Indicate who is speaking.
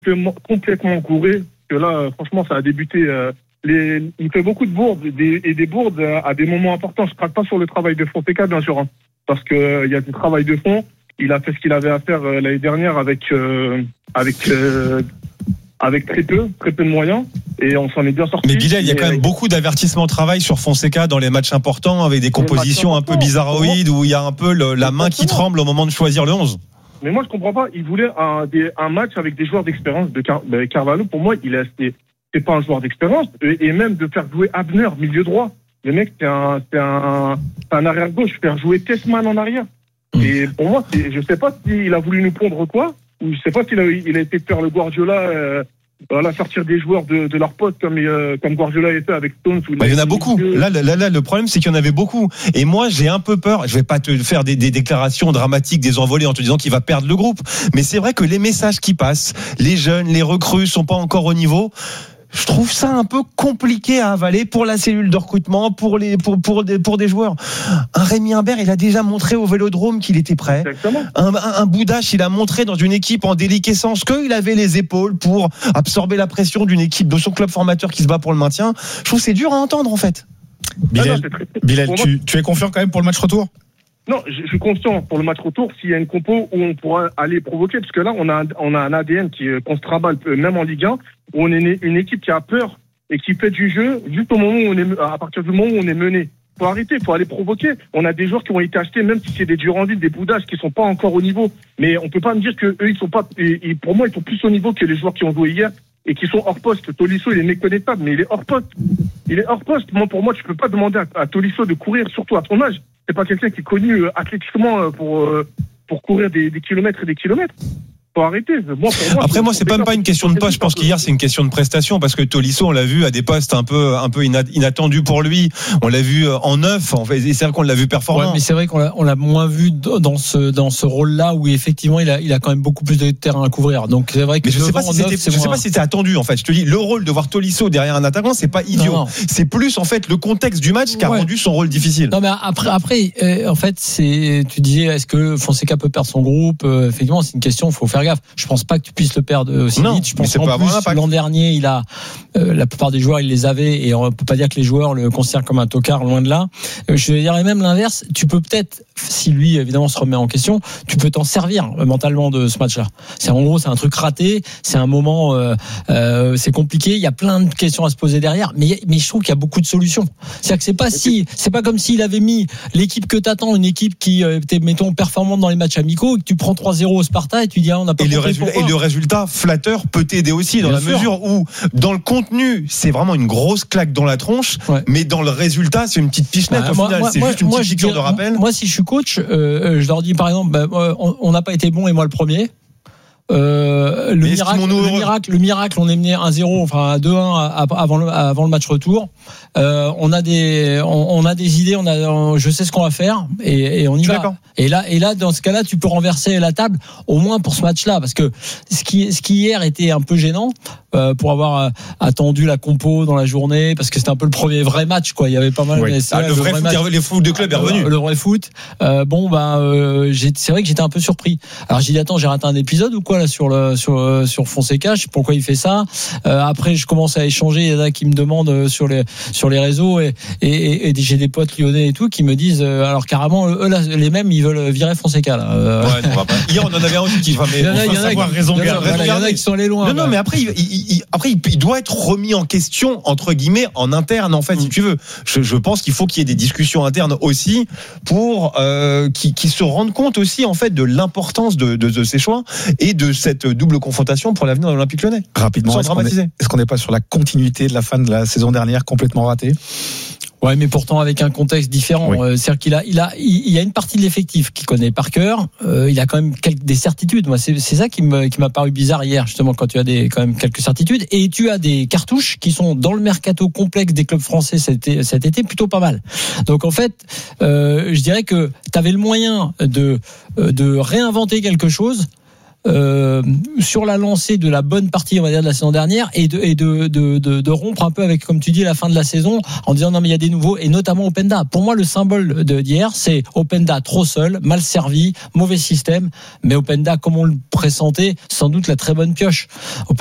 Speaker 1: complètement gouré. Que là, franchement, ça a débuté. Il fait beaucoup de bourdes et des bourdes à des moments importants. Je ne craque pas sur le travail de Fonseca, bien sûr, hein, parce que il y a du travail de fond. Il a fait ce qu'il avait à faire l'année dernière avec très peu de moyens, et on s'en est bien sorti.
Speaker 2: Mais Bilal, il y a quand même beaucoup d'avertissements de travail sur Fonseca dans les matchs importants, avec des compositions un peu bizarroïdes, où il y a un peu la main qui tremble au moment de choisir le 11.
Speaker 1: Mais moi, je comprends pas. Il voulait un match avec des joueurs d'expérience. Carvalho, pour moi, c'est pas un joueur d'expérience. Et même de faire jouer Abner, milieu droit. Le mec, c'est un arrière-gauche. Faire jouer Tessman en arrière. Et pour moi, je sais pas s'il a voulu nous pondre quoi. Ou je sais pas s'il a été faire le Guardiola, sortir des joueurs de leur poste comme Guardiola a fait avec Stones.
Speaker 2: Il y en a beaucoup. Là, le problème, c'est qu'il y en avait beaucoup. Et moi, j'ai un peu peur. Je vais pas te faire des déclarations dramatiques, des envolées en te disant qu'il va perdre le groupe. Mais c'est vrai que les messages qui passent, les jeunes, les recrues sont pas encore au niveau. Je trouve ça un peu compliqué à avaler pour la cellule de recrutement, pour des joueurs. Un Rémi Imbert, il a déjà montré au Vélodrome qu'il était prêt.
Speaker 1: Exactement.
Speaker 2: Un Boudache, il a montré dans une équipe en déliquescence qu'il avait les épaules pour absorber la pression d'une équipe, de son club formateur qui se bat pour le maintien. Je trouve que c'est dur à entendre, en fait.
Speaker 3: Bilal, tu es confiant quand même pour le match retour ?
Speaker 1: Non, je suis confiant pour le match retour s'il y a une compo où on pourra aller provoquer, parce que là, on a un ADN qu'on se travaille, même en Ligue 1, où on est une équipe qui a peur et qui fait du jeu juste au moment où à partir du moment où on est mené. Faut arrêter, faut aller provoquer. On a des joueurs qui ont été achetés, même si c'est des Durandil, des Boudages, qui sont pas encore au niveau. Mais on peut pas me dire que eux, ils sont pas, pour moi, ils sont plus au niveau que les joueurs qui ont joué hier et qui sont hors poste. Tolisso, il est méconnaissable, mais il est hors poste. Moi, pour moi, tu peux pas demander à Tolisso de courir, surtout à ton âge. C'est pas quelqu'un qui est connu athlétiquement pour courir des kilomètres et des kilomètres. Faut arrêter.
Speaker 2: Après, moi, c'est même pas une question de poste. Je pense qu'hier, c'est une question de prestation, parce que Tolisso, on l'a vu à des postes un peu inattendus pour lui. On l'a vu en neuf, en fait. Et c'est vrai qu'on l'a vu performant.
Speaker 4: Ouais, mais c'est vrai qu'on l'a moins vu dans ce rôle-là, où effectivement, il a quand même beaucoup plus de terrain à couvrir. Donc, c'est vrai que
Speaker 2: je sais pas si c'était attendu, en fait. Je te dis, le rôle de voir Tolisso derrière un attaquant, c'est pas idiot. Non. C'est plus, en fait, le contexte du match qui a rendu son rôle difficile.
Speaker 4: Non, mais après, en fait, tu disais, est-ce que Fonseca peut perdre son groupe? Effectivement, c'est une question, faut faire gaffe. Je pense pas que tu puisses le perdre aussi vite. Je pense qu'en plus, l'an dernier, il a la plupart des joueurs, il les avait, et on peut pas dire que les joueurs le considèrent comme un tocard, loin de là. Je dirais même l'inverse. Tu peux peut-être, si lui évidemment se remet en question, tu peux t'en servir mentalement de ce match-là. En gros, c'est un truc raté, c'est un moment, c'est compliqué. Il y a plein de questions à se poser derrière, mais je trouve qu'il y a beaucoup de solutions. C'est-à-dire que c'est pas comme s'il avait mis l'équipe que t'attends, une équipe qui était, mettons, performante dans les matchs amicaux, et que tu prends 3-0 au Sparta et tu dis on n'a pas.
Speaker 2: Et le résultat flatteur peut t'aider aussi, dans la mesure où, dans le contenu, c'est vraiment une grosse claque dans la tronche, mais dans le résultat, c'est une petite pichenette au final. C'est juste une petite piqûre de rappel.
Speaker 4: Moi, si je suis coach, je leur dis par exemple, on n'a pas été bon et moi le premier. Le miracle, on est mené 1-0, enfin 2-1 avant le match retour. On a des idées, je sais ce qu'on va faire et on y va. Et là, dans ce cas-là, tu peux renverser la table, au moins pour ce match-là, parce que ce qui hier était un peu gênant, pour avoir attendu la compo dans la journée, parce que c'était un peu le premier vrai match, quoi. Il y avait pas mal de
Speaker 2: le vrai foot, les foot de club est revenu.
Speaker 4: Le vrai foot. C'est vrai que j'étais un peu surpris. Alors j'ai dit attends, j'ai raté un épisode ou quoi là sur Fonseca, je sais pourquoi il fait ça. Après je commence à échanger, il y en a qui me demandent sur les réseaux et j'ai des potes lyonnais et tout qui me disent alors carrément eux là, les mêmes ils veulent virer Fonseca là.
Speaker 2: Hier on en avait un aussi qui
Speaker 4: il y en a qui sont allés loin.
Speaker 2: Non mais après il doit être remis en question entre guillemets en interne en fait si tu veux. Je pense qu'il faut qu'il y ait des discussions internes aussi pour qui se rendent compte aussi en fait de l'importance de ces choix et de cette double confrontation pour l'avenir de l'Olympique Lyonnais.
Speaker 3: Rapidement, est-ce qu'on n'est pas sur la continuité de la fin de la saison dernière complètement ratée?
Speaker 4: Ouais, mais pourtant avec un contexte différent. Oui. C'est-à-dire qu'il y a une partie de l'effectif qu'il connaît par cœur. Il a quand même des certitudes. Moi, c'est ça qui m'a paru bizarre hier, justement, quand tu as quand même quelques certitudes. Et tu as des cartouches qui sont dans le mercato complexe des clubs français cet été plutôt pas mal. Donc en fait, je dirais que tu avais le moyen de réinventer quelque chose. sur la lancée de la bonne partie, on va dire, de la saison dernière, et de rompre un peu avec, comme tu dis, la fin de la saison, en disant non mais il y a des nouveaux, et notamment Openda. Pour moi, le symbole d'hier, c'est Openda trop seul, mal servi, mauvais système, mais Openda, comme on le pressentait, sans doute la très bonne pioche.